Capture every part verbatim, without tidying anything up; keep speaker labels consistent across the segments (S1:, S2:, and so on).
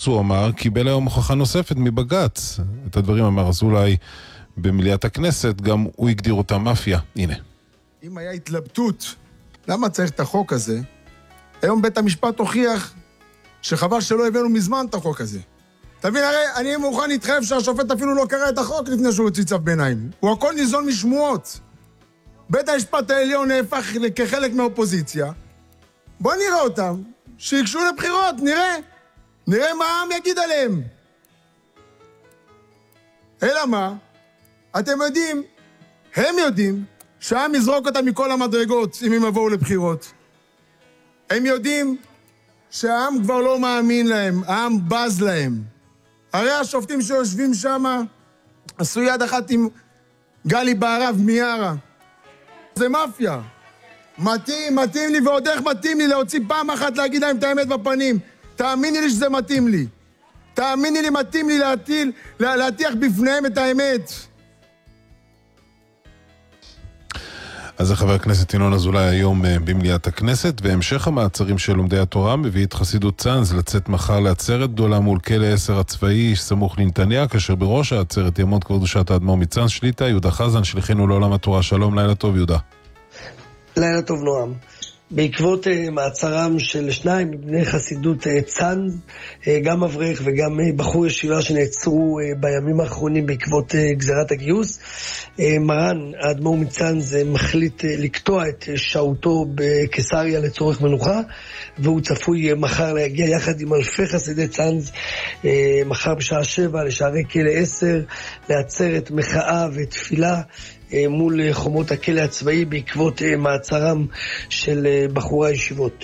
S1: הוא אמר, קיבל היום הוכחה נוספת מבג"ץ. את הדברים אמר אזולאי במליאת הכנסת, גם הוא הגדיר אותה מאפיה. הנה.
S2: אם היה התלבטות, למה צריך את החוק הזה? היום בית המשפט הוכיח שחבל שלא הבאנו מזמן את החוק הזה. תבין, הרי אני מוכן להתחייב שהשופט אפילו לא קרא את החוק לפני שהוא הוציא צו ביניים. הוא הכל ניזון משמועות. בית המשפט העליון נהפך כחלק מהאופוזיציה. בוא נראה אותם, שיגשו לבחירות, נראה. נראה מה העם יגיד עליהם. אלא מה? אתם יודעים, הם יודעים, שהעם יזרוק אותם מכל המדרגות אם הם יבואו לבחירות. הם יודעים שהעם כבר לא מאמין להם, העם בז להם. הרי השופטים שיושבים שם עשו יד אחת עם גלי בערב מיארה. זה מאפיה. מתאים, מתאים לי, ועוד איך מתאים לי להוציא פעם אחת להגיד להם את האמת בפנים. תאמיני לי שזה מתאים לי. תאמיני לי, מתאים לי להטיל, להטיח בפניהם את האמת.
S1: אז זה חבר הכנסת ינון אזולאי היום במליאת הכנסת, והמשך המעצרים של לומדי התורה מביא את חסידות צאנז לצאת מחר לעצרת גדולה מול כלא עשר הצבאי סמוך לנתניה, כאשר בראש העצרת יעמוד כבוד קדושת האדמו"ר מצאנז שליט"א, יהודה חזן, שליחנו לעולם התורה. שלום, לילה טוב יהודה.
S3: לילה טוב נועם. בעקבות uh, מעצרם של שניים מבני חסידות uh, צאנז, uh, גם אברך וגם uh, בחור ישיבה שנעצרו uh, בימים האחרונים בעקבות uh, גזירת הגיוס, uh, מרן האדמו"ר מצאנז uh, מחליט uh, לקטוע את uh, שהותו בקיסריה לצורך מנוחה, והוא צפוי uh, מחר להגיע יחד עם אלפי חסידי צאנז uh, מחר בשעה שבע לשערי כלא עשר לעצרת מחאה ותפילה מול חומות הכלא הצבאי בעקבות מעצרם של בחורי הישיבות.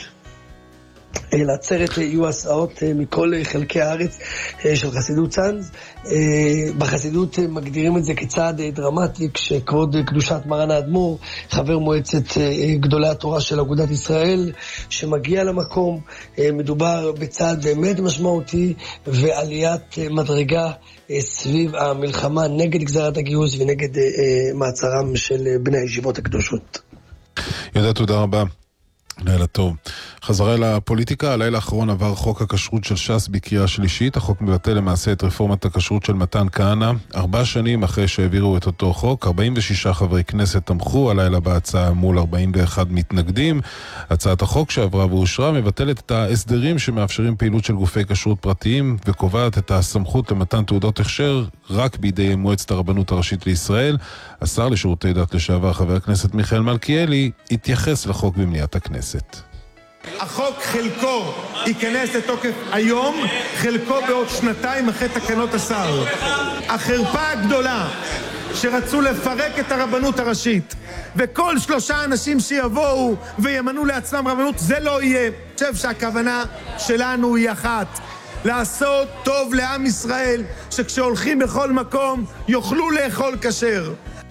S3: לעצרת יהיו הסעות מכל חלקי הארץ של חסידות צאנז. בחסידות מגדירים את זה כצעד דרמטי, כשכבוד קדושת מרן האדמו"ר, חבר מועצת גדולי התורה של אגודת ישראל, שמגיע למקום, מדובר בצעד באמת משמעותי ועליית מדרגה סביב המלחמה נגד גזירת הגיוס ונגד מעצרם של בני הישיבות הקדושות.
S1: יהודה, תודה רבה. לילה טוב. חזרה לפוליטיקה, הלילה האחרון עבר חוק הכשרות של ש"ס בקריאה שלישית. החוק מבטל למעשה את רפורמת הכשרות של מתן כהנא. ארבע שנים אחרי שהעבירו את אותו חוק, ארבעים ושישה חברי כנסת תמכו הלילה בהצעה מול ארבעים ואחד מתנגדים. הצעת החוק שעברה ואושרה מבטלת את ההסדרים שמאפשרים פעילות של גופי כשרות פרטיים, וקובעת את הסמכות למתן תעודות הכשר רק בידי מועצת הרבנות הראשית לישראל. השר לשירותי דת לשעבר, חבר הכנסת מיכאל מלכיאלי, התייחס לחוק במליאת הכנסת.
S4: החוק חלקו ייכנס לתוקף היום, חלקו בעוד שנתיים אחרי תקנות השר. החרפה הגדולה שרצו לפרק את הרבנות הראשית, וכל שלושה אנשים שיבואו וימנו לעצמם רבנות, זה לא יהיה. אני חושב שהכוונה שלנו היא אחת, לעשות טוב לעם ישראל, שכשהולכים בכל מקום יוכלו לאכול כשר.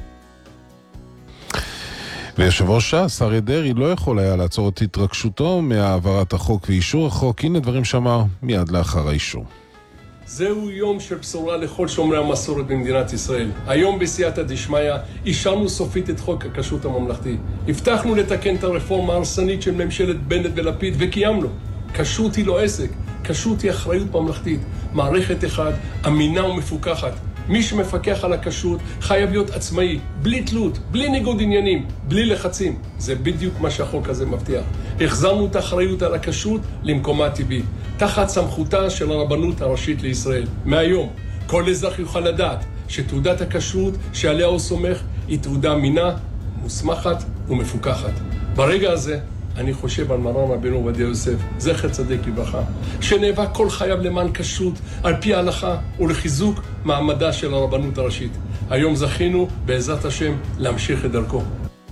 S1: ויושב ראש ש"ס, אריה דרעי, לא יכול היה לעצור את התרגשותו מהעברת החוק ואישור החוק. הנה דברים שאמר מיד לאחר האישור.
S5: זהו יום של בשורה לכל שומרי המסורת במדינת ישראל. היום בסייעתא דשמיא אישרנו סופית את חוק הכשרות הממלכתי. הבטחנו לתקן את הרפורמה ההרסנית של ממשלת בנט ולפיד וקיימנו. כשרות היא לא עסק, כשרות היא אחריות ממלכתית. מערכת אחת, אמינה ומפוקחת. מי שמפקח על הכשרות חייב להיות עצמאי, בלי תלות, בלי ניגוד עניינים, בלי לחצים. זה בדיוק מה שהחוק הזה מבטיח. החזרנו את האחריות על הכשרות למקומה הטבעי, תחת סמכותה של הרבנות הראשית לישראל. מהיום, כל אזרח יוכל לדעת שתעודת הכשרות שעליה הוא סומך היא תעודה אמינה, מוסמכת ומפוקחת. ברגע הזה, אני חושב על מרן רבנו עובדיה יוסף, זכר צדיק לברכה, שנאבק כל חייו למען כשרות על פי ההלכה ולחיזוק מעמדה של הרבנות הראשית. היום זכינו בעזרת השם להמשיך את דרכו.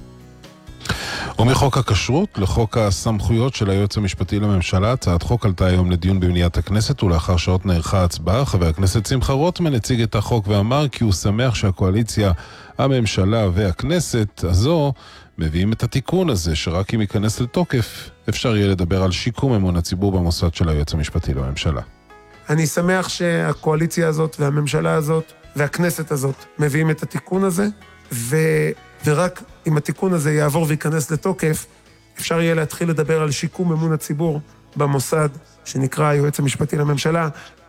S1: ומחוק הכשרות לחוק הסמכויות של היועץ המשפטי לממשלה, הצעת חוק עלתה היום לדיון במליאת הכנסת, ולאחר שעות נערכה הצבעה. חבר הכנסת שמחה רוטמן הציג את החוק ואמר כי הוא שמח שהקואליציה, הממשלה והכנסת הזו מביאים את התיקון הזה, שרק אם ייכנס לתוקף אפשר יהיה לדבר על שיקום אמון הציבור במוסד של היועץ המשפטי לממשלה.
S6: אני שמח שהקואליציה הזאת והממשלה הזאת והכנסת הזאת מביאים את התיקון הזה, ו... ורק אם התיקון הזה יעבור וייכנס לתוקף, אפשר יהיה להתחיל לדבר על שיקום אמון הציבור במוסד שנקרא היועץ המשפטי לממשלה.